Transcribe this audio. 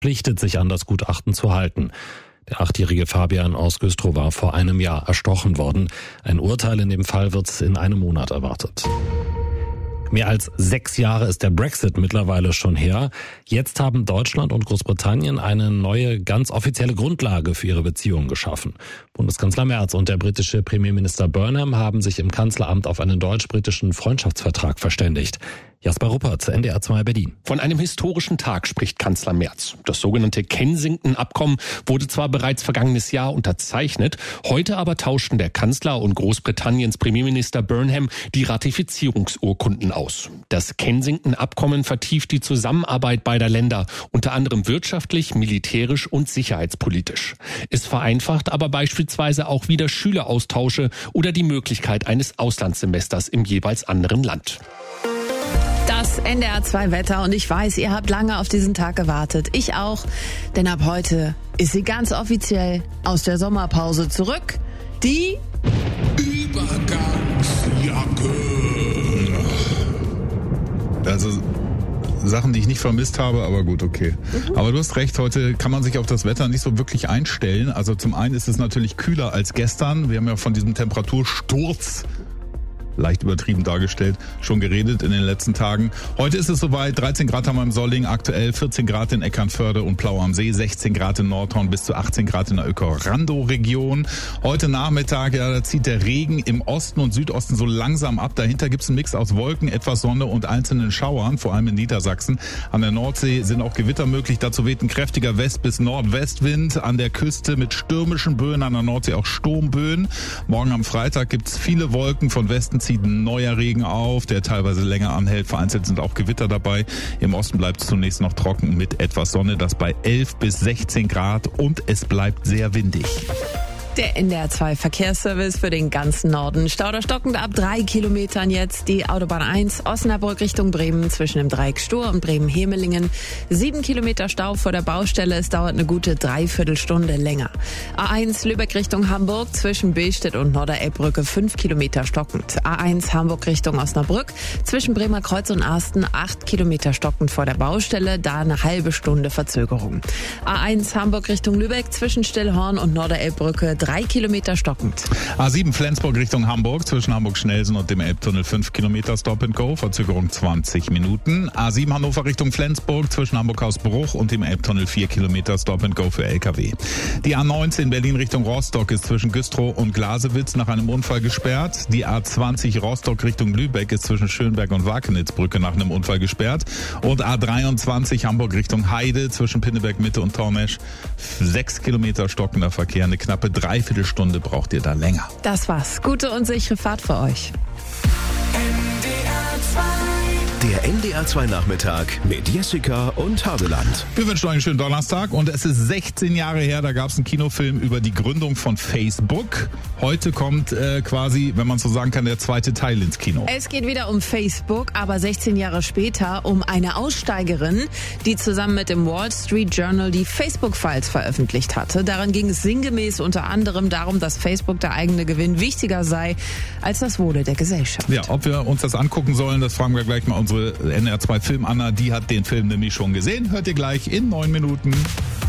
verpflichtet sich an das Gutachten zu halten. Der 8-jährige Fabian aus Güstrow war vor einem Jahr erstochen worden. Ein Urteil in dem Fall wird in einem Monat erwartet. Mehr als 6 Jahre ist der Brexit mittlerweile schon her. Jetzt haben Deutschland und Großbritannien eine neue, ganz offizielle Grundlage für ihre Beziehungen geschaffen. Bundeskanzler Merz und der britische Premierminister Burnham haben sich im Kanzleramt auf einen deutsch-britischen Freundschaftsvertrag verständigt. Jasper Ruppert, NDR 2 Berlin. Von einem historischen Tag spricht Kanzler Merz. Das sogenannte Kensington-Abkommen wurde zwar bereits vergangenes Jahr unterzeichnet, heute aber tauschten der Kanzler und Großbritanniens Premierminister Burnham die Ratifizierungsurkunden aus. Das Kensington-Abkommen vertieft die Zusammenarbeit beider Länder, unter anderem wirtschaftlich, militärisch und sicherheitspolitisch. Es vereinfacht aber beispielsweise auch wieder Schüleraustausche oder die Möglichkeit eines Auslandssemesters im jeweils anderen Land. Das NDR 2 Wetter und ich weiß, ihr habt lange auf diesen Tag gewartet. Ich auch, denn ab heute ist sie ganz offiziell aus der Sommerpause zurück. Die Übergangsjacke. Also Sachen, die ich nicht vermisst habe, aber gut, okay. Aber du hast recht, heute kann man sich auf das Wetter nicht so wirklich einstellen. Also zum einen ist es natürlich kühler als gestern. Wir haben ja von diesem Temperatursturz, leicht übertrieben dargestellt, schon geredet in den letzten Tagen. Heute ist es soweit, 13 Grad haben wir im Solling, aktuell 14 Grad in Eckernförde und Plau am See, 16 Grad in Nordhorn, bis zu 18 Grad in der Öckerando-Region. Heute Nachmittag, ja, da zieht der Regen im Osten und Südosten so langsam ab. Dahinter gibt's einen Mix aus Wolken, etwas Sonne und einzelnen Schauern, vor allem in Niedersachsen. An der Nordsee sind auch Gewitter möglich, dazu weht ein kräftiger West- bis Nordwestwind. An der Küste mit stürmischen Böen, an der Nordsee auch Sturmböen. Morgen am Freitag gibt's viele Wolken, von Westen zieht ein neuer Regen auf, der teilweise länger anhält. Vereinzelt sind auch Gewitter dabei. Im Osten bleibt es zunächst noch trocken mit etwas Sonne, das bei 11 bis 16 Grad und es bleibt sehr windig. Der NDR 2 Verkehrsservice für den ganzen Norden. Stauder stockend ab 3 Kilometern jetzt. Die Autobahn 1 Osnabrück Richtung Bremen zwischen dem Dreieck Stur und Bremen-Hemelingen. 7 Kilometer Stau vor der Baustelle. Es dauert eine gute Dreiviertelstunde länger. A1 Lübeck Richtung Hamburg zwischen Billstedt und Norderelbbrücke 5 Kilometer stockend. A1 Hamburg Richtung Osnabrück zwischen Bremer Kreuz und Arsten 8 Kilometer stockend vor der Baustelle. Da eine halbe Stunde Verzögerung. A1 Hamburg Richtung Lübeck zwischen Stillhorn und Norderelbbrücke 3 Kilometer stockend. A7 Flensburg Richtung Hamburg, zwischen Hamburg-Schnelsen und dem Elbtunnel 5 Kilometer Stop and Go, Verzögerung 20 Minuten. A7 Hannover Richtung Flensburg, zwischen Hamburg-Hausbruch und dem Elbtunnel 4 Kilometer Stop and Go für LKW. Die A19 Berlin Richtung Rostock ist zwischen Güstrow und Glasewitz nach einem Unfall gesperrt. Die A20 Rostock Richtung Lübeck ist zwischen Schönberg und Wakenitzbrücke nach einem Unfall gesperrt. Und A23 Hamburg Richtung Heide zwischen Pinneberg Mitte und Tormesch 6 Kilometer stockender Verkehr, eine knappe Dreiviertelstunde braucht ihr da länger. Das war's. Gute und sichere Fahrt für euch. Der NDR 2 Nachmittag mit Jessica und Habeland. Wir wünschen euch einen schönen Donnerstag und es ist 16 Jahre her, da gab es einen Kinofilm über die Gründung von Facebook. Heute kommt quasi, wenn man so sagen kann, der zweite Teil ins Kino. Es geht wieder um Facebook, aber 16 Jahre später um eine Aussteigerin, die zusammen mit dem Wall Street Journal die Facebook-Files veröffentlicht hatte. Darin ging es sinngemäß unter anderem darum, dass Facebook der eigene Gewinn wichtiger sei als das Wohle der Gesellschaft. Ja, ob wir uns das angucken sollen, das fragen wir gleich mal unsere NDR 2 Film Anna. Die hat den Film nämlich schon gesehen. Hört ihr gleich in 9 Minuten.